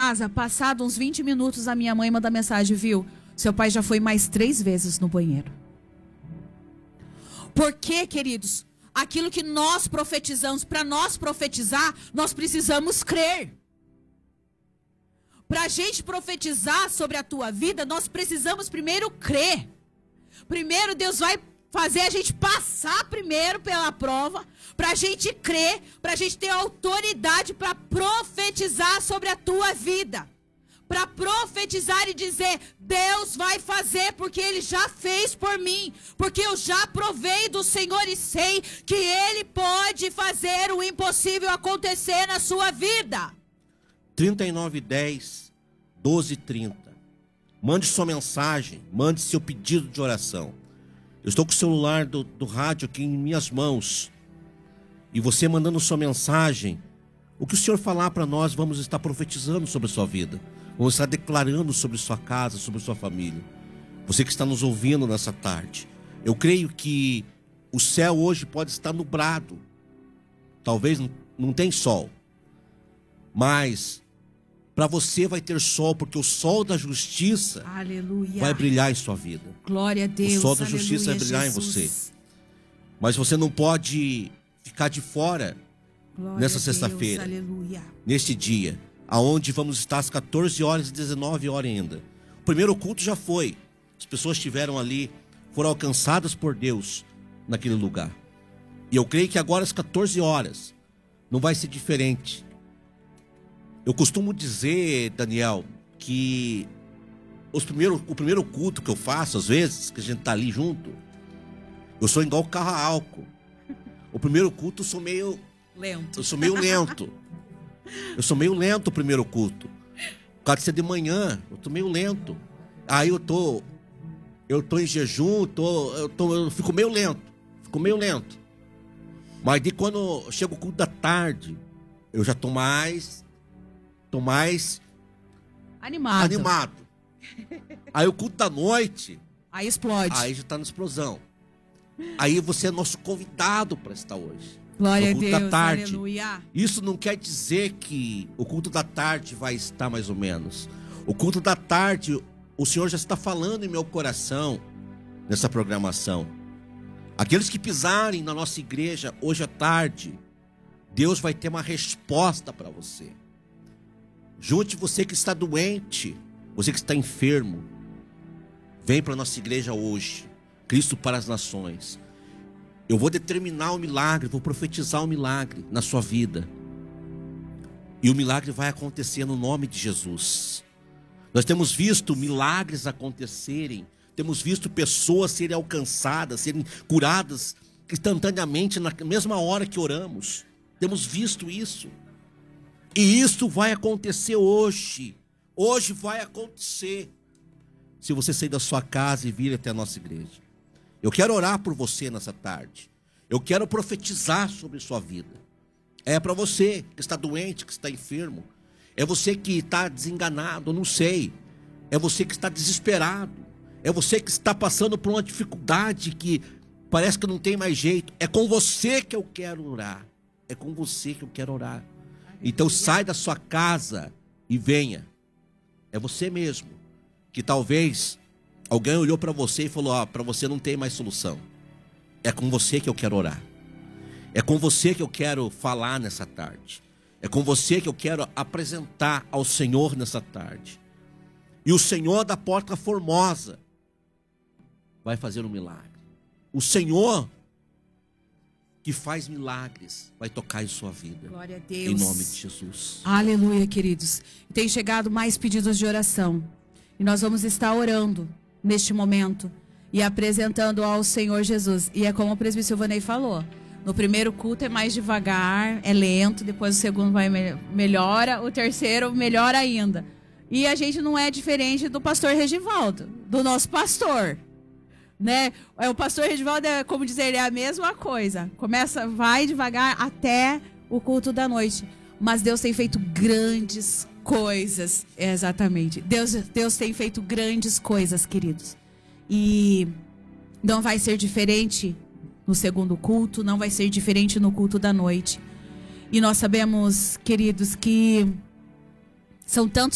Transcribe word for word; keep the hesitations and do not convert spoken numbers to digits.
casa, passado uns vinte minutos, a minha mãe manda mensagem, viu? Seu pai já foi mais três vezes no banheiro. Porque, queridos, aquilo que nós profetizamos, para nós profetizar, nós precisamos crer. Para a gente profetizar sobre a tua vida, nós precisamos primeiro crer. Primeiro Deus vai fazer a gente passar primeiro pela prova, para a gente crer, para a gente ter autoridade para profetizar sobre a tua vida. Para profetizar e dizer, Deus vai fazer porque Ele já fez por mim. Porque eu já provei do Senhor e sei que Ele pode fazer o impossível acontecer na sua vida. trinta e nove, dez, doze, trinta. Mande sua mensagem, mande seu pedido de oração. Eu estou com o celular do, do rádio aqui em minhas mãos. E você mandando sua mensagem, o que o Senhor falar para nós, vamos estar profetizando sobre a sua vida. Vamos estar declarando sobre sua casa, sobre sua família. Você que está nos ouvindo nessa tarde. Eu creio que o céu hoje pode estar nublado. Talvez não, não tem sol. Mas para você vai ter sol, porque o sol da justiça, aleluia, vai brilhar em sua vida. Glória a Deus. O sol da aleluia, justiça vai brilhar Jesus. em você. Mas você não pode ficar de fora Glória nessa sexta-feira, neste dia, aonde vamos estar às quatorze horas e dezenove horas ainda. O primeiro culto já foi. As pessoas estiveram ali, foram alcançadas por Deus naquele lugar. E eu creio que agora às quatorze horas não vai ser diferente. Eu costumo dizer, Daniel, que os primeiro, o primeiro culto que eu faço, às vezes, que a gente tá ali junto, eu sou igual carro a álcool. O primeiro culto eu sou meio... Lento. Eu sou meio lento. Eu sou meio lento o primeiro culto. Por causa de ser de manhã, eu tô meio lento. Aí eu tô... Eu tô em jejum, tô, eu, tô, eu fico meio lento. Fico meio lento. Mas de quando chega o culto da tarde, eu já tô mais... Tô mais... Animado. Animado. Aí o culto da noite... Aí explode. Aí já tá na explosão. Aí você é nosso convidado para estar hoje. Glória no culto a Deus, da tarde. aleluia. Isso não quer dizer que o culto da tarde vai estar mais ou menos. O culto da tarde, o Senhor já está falando em meu coração nessa programação. Aqueles que pisarem na nossa igreja hoje à tarde, Deus vai ter uma resposta para você. Junte você que está doente, você que está enfermo, vem para a nossa igreja hoje. Cristo para as nações. Eu vou determinar o milagre, vou profetizar o milagre na sua vida. E o milagre vai acontecer no nome de Jesus. Nós temos visto milagres acontecerem, temos visto pessoas serem alcançadas, serem curadas instantaneamente na mesma hora que oramos. Temos visto isso. E isso vai acontecer hoje. Hoje vai acontecer. Se você sair da sua casa e vir até a nossa igreja. Eu quero orar por você nessa tarde. Eu quero profetizar sobre sua vida. É para você que está doente, que está enfermo. É você que está desenganado, eu não sei. É você que está desesperado. É você que está passando por uma dificuldade que parece que não tem mais jeito. É com você que eu quero orar. É com você que eu quero orar. Então sai da sua casa e venha. É você mesmo. Que talvez alguém olhou para você e falou, ó, para você não tem mais solução. É com você que eu quero orar. É com você que eu quero falar nessa tarde. É com você que eu quero apresentar ao Senhor nessa tarde. E o Senhor da Porta Formosa vai fazer um milagre. O Senhor que faz milagres vai tocar em sua vida. Glória a Deus. Em nome de Jesus. Aleluia, queridos. Tem chegado mais pedidos de oração. E nós vamos estar orando neste momento e apresentando ao Senhor Jesus. E é como o presbítero Silvanei falou. No primeiro culto é mais devagar, é lento. Depois o segundo vai melhora. O terceiro melhora ainda. E a gente não é diferente do pastor Regivaldo, do nosso pastor. Né? O pastor Regivaldo, é, como dizer, ele é a mesma coisa. Começa, vai devagar até o culto da noite. Mas Deus tem feito grandes coisas. É, exatamente. Deus, Deus tem feito grandes coisas, queridos. E não vai ser diferente no segundo culto, não vai ser diferente no culto da noite. E nós sabemos, queridos, que são tantos